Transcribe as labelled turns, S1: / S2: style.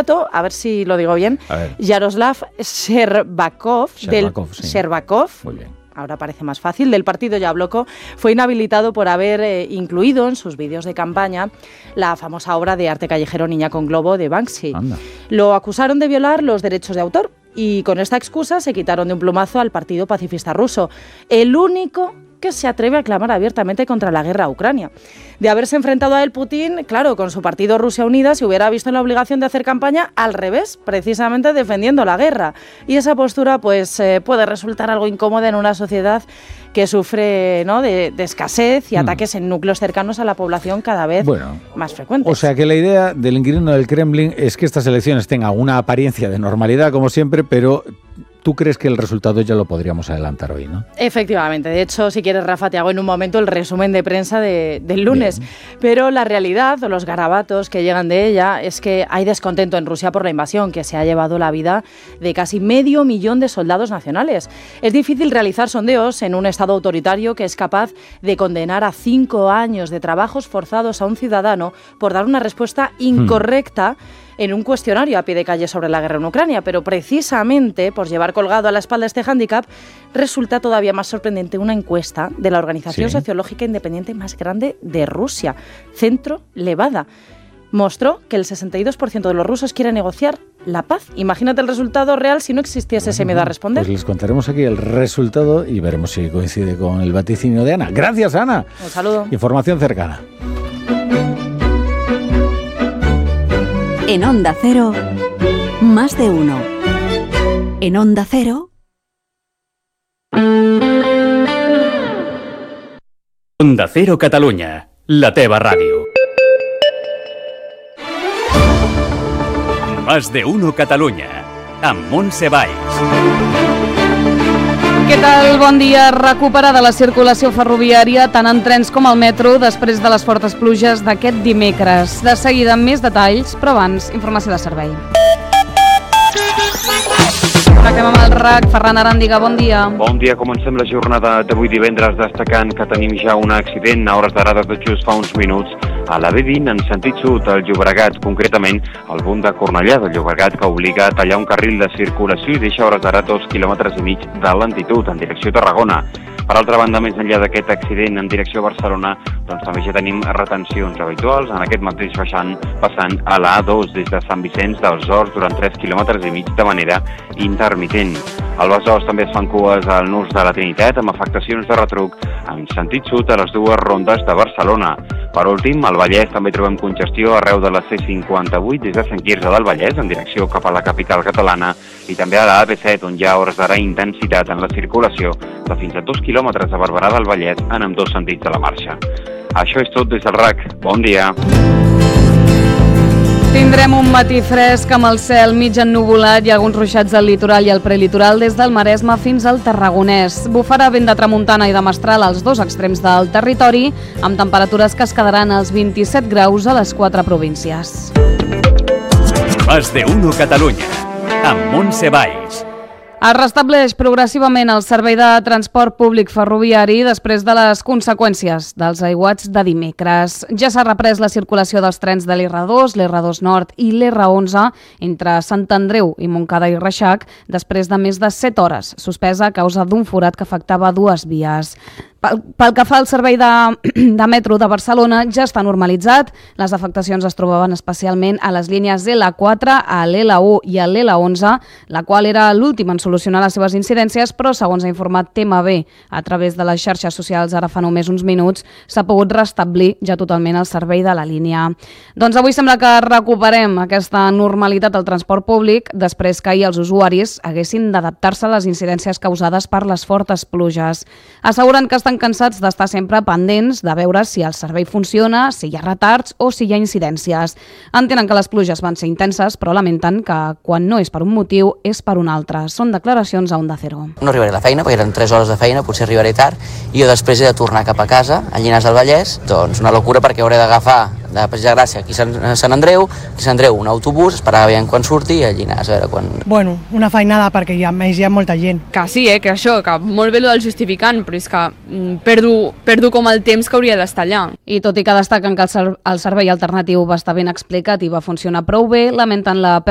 S1: candidato, a ver si lo digo bien, Yaroslav Sherbakov, muy bien. Ahora parece más fácil, del partido Yabloko, fue inhabilitado por haber incluido en sus vídeos de campaña la famosa obra de arte callejero Niña con globo de Banksy. Anda. Lo acusaron de violar los derechos de autor y con esta excusa se quitaron de un plumazo al partido pacifista ruso, el único que se atreve a clamar abiertamente contra la guerra a Ucrania. De haberse enfrentado a él Putin, claro, con su partido Rusia Unida, se hubiera visto en la obligación de hacer campaña al revés, precisamente defendiendo la guerra. Y esa postura pues puede resultar algo incómoda en una sociedad que sufre, ¿no?, de escasez y ataques en núcleos cercanos a la población cada vez más frecuentes.
S2: O sea que la idea del inquilino del Kremlin es que estas elecciones tengan una apariencia de normalidad, como siempre, pero ¿tú crees que el resultado ya lo podríamos adelantar hoy, no?
S1: Efectivamente. De hecho, si quieres, Rafa, te hago en un momento el resumen de prensa del lunes. Bien. Pero la realidad, o los garabatos que llegan de ella, es que hay descontento en Rusia por la invasión, que se ha llevado la vida de casi 500.000 de soldados nacionales. Es difícil realizar sondeos en un Estado autoritario que es capaz de condenar a 5 años de trabajos forzados a un ciudadano por dar una respuesta incorrecta en un cuestionario a pie de calle sobre la guerra en Ucrania, pero precisamente por llevar colgado a la espalda este hándicap, resulta todavía más sorprendente una encuesta de la organización sociológica independiente más grande de Rusia, Centro Levada. Mostró que el 62% de los rusos quiere negociar la paz. Imagínate el resultado real si no existiese ese miedo a responder.
S2: Pues les contaremos aquí el resultado y veremos si coincide con el vaticinio de Ana. Gracias, Ana.
S1: Un saludo.
S2: Información cercana.
S3: En Onda Cero, más de uno. En Onda Cero.
S4: Onda Cero Catalunya, la teva ràdio. Más de uno Catalunya, amb Montse Valls.
S5: Què tal? Bon dia. Recuperada la circulació ferroviària tant en trens com al metro després de les fortes pluges d'aquest dimecres. De seguida amb més detalls, però abans, informació de servei. Connectem amb el RAC. Ferran Aràndiga, bon dia.
S6: Bon dia. Comencem la jornada d'avui divendres destacant que tenim ja un accident a hores d'ara de tot just fa uns minuts a la B20 en sentit sud al Llobregat, concretament al punt de Cornellà del Llobregat, que obliga a tallar un carril de circulació i deixa a hores d'ara 2,5 quilòmetres de lentitud en direcció a Tarragona. Per altra banda, més enllà d'aquest accident en direcció a Barcelona, doncs també ja tenim retencions habituals en aquest mateix passant a la A2 des de Sant Vicenç dels Horts durant 3,5 quilòmetres de manera intermitent. Al Besòs també es fan cues al Nus de la Trinitat amb afectacions de retruc en sentit sud a les dues rondes de Barcelona. Per últim, al Vallès també trobem congestió arreu de la C58 des de Sant Quirze del Vallès en direcció cap a la capital catalana i també a la AP7 on hi ha hores d'ara intensitat en la circulació de fins a 2 quilòmetres a Barberà del Vallès en ambdós sentits de la marxa. Això és tot des del RAC. Bon dia.
S5: Tindrem un matí fresc amb el cel mig ennuvolat i alguns ruixats al litoral i al prelitoral des del Maresme fins al Tarragonès. Bufarà vent de tramuntana i de mestral als dos extrems del territori, amb temperatures que es quedaran als 27 graus a les 4 províncies.
S4: Más de uno Catalunya, amb Montse Valls.
S5: Es restableix progressivament el servei de transport públic ferroviari després de les conseqüències dels aiguats de dimecres. Ja s'ha reprès la circulació dels trens de l'R2, l'R2 Nord i l'R11 entre Sant Andreu i Montcada i Reixac després de més de 7 hores, suspesa a causa d'un forat que afectava dues vies. Pel que fa al servei de metro de Barcelona, ja està normalitzat. Les afectacions es trobaven especialment a les línies L4, a l'L1 i a l'L11, la qual era l'última en solucionar les seves incidències, però segons ha informat TMB a través de les xarxes socials ara fa només uns minuts, s'ha pogut restablir ja totalment el servei de la línia. Doncs avui sembla que recuperem aquesta normalitat al transport públic després que ahir els usuaris haguessin d'adaptar-se a les incidències causades per les fortes pluges. Asseguren que estan cansats d'estar sempre pendents de veure si el servei funciona, si hi ha retards o si hi ha incidències. Entenen que les pluges van ser intenses, però lamenten que quan no és per un motiu és per un altre. Són declaracions a Onda Cero.
S7: No arribaré a la feina, perquè eren 3 hores de feina, potser arribaré tard, i jo després he de tornar cap a casa, a Llinars del Vallès, doncs una locura perquè hauré d'agafar de Passeig de Gràcia aquí a Sant Andreu, aquí a Sant Andreu un autobús, esperar aviam quan surti i a Llinars a veure quan...
S8: Bueno, una feinada perquè hi ha molta gent.
S9: Que sí, que això, que molt bé el justificant, però és que perdo com el temps que hauria d'estar allà.
S5: I tot i que destaquen que el servei alternatiu va estar ben explicat i va funcionar prou bé, lamenten la